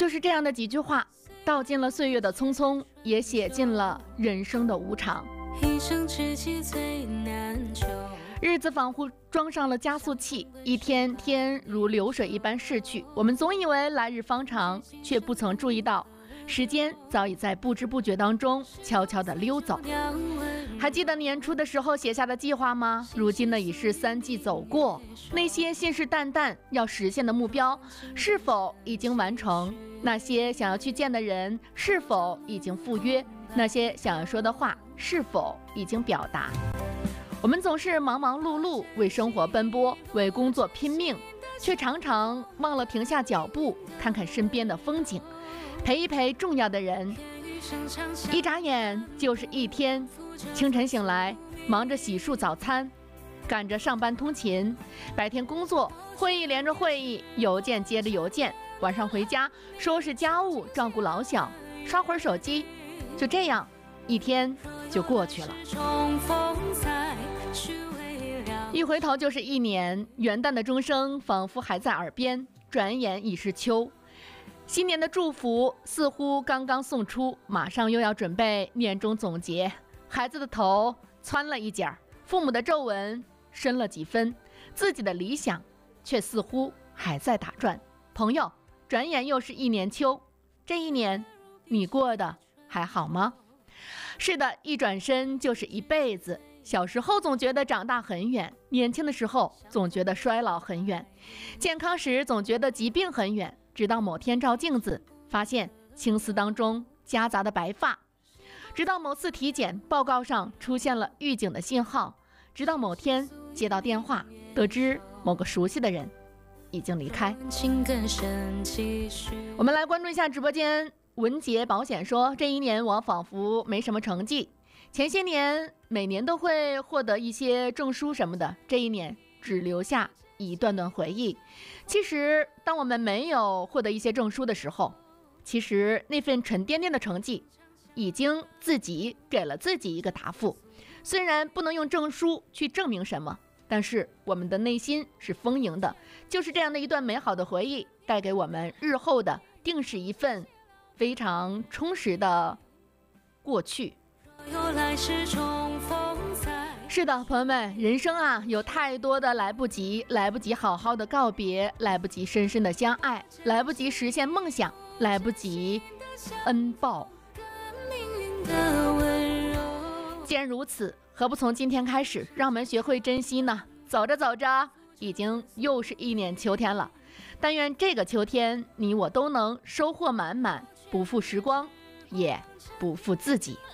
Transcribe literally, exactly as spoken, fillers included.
就是这样的几句话，道尽了岁月的匆匆，也写尽了人生的无常。 一生知己最难求， 日子仿佛装上了加速器，一天天如流水一般逝去。我们总以为来日方长，却不曾注意到时间早已在不知不觉当中悄悄地溜走。还记得年初的时候写下的计划吗？如今呢已是三季走过，那些信誓旦旦要实现的目标是否已经完成？那些想要去见的人是否已经赴约？那些想要说的话是否已经表达？我们总是忙忙碌碌，为生活奔波，为工作拼命，却常常忘了停下脚步，看看身边的风景，陪一陪重要的人。一眨眼就是一天，清晨醒来，忙着洗漱早餐，赶着上班通勤，白天工作，会议连着会议，邮件接着邮件，晚上回家收拾家务，照顾老小，刷会儿手机，就这样一天就过去了。一回头就是一年，元旦的钟声仿佛还在耳边，转眼已是秋。新年的祝福似乎刚刚送出，马上又要准备年终总结。孩子的头蹿了一截，父母的皱纹深了几分，自己的理想却似乎还在打转。朋友，转眼又是一年秋，这一年你过得还好吗？是的，一转身就是一辈子。小时候总觉得长大很远，年轻的时候总觉得衰老很远，健康时总觉得疾病很远，直到某天照镜子，发现青丝当中夹杂的白发，直到某次体检报告上出现了预警的信号，直到某天接到电话，得知某个熟悉的人已经离开。我们来关注一下直播间，文杰保险说，这一年我仿佛没什么成绩，前些年每年都会获得一些证书什么的，这一年只留下一段段回忆。其实当我们没有获得一些证书的时候，其实那份沉甸甸的成绩已经自己给了自己一个答复。虽然不能用证书去证明什么，但是我们的内心是丰盈的，就是这样的一段美好的回忆，带给我们日后的定是一份非常充实的过去。是的，朋友们，人生啊，有太多的来不及，来不及好好的告别，来不及深深的相爱，来不及实现梦想，来不及恩报。既然如此，何不从今天开始，让我们学会珍惜呢？走着走着，已经又是一年秋天了。但愿这个秋天，你我都能收获满满，不负时光，也不负自己。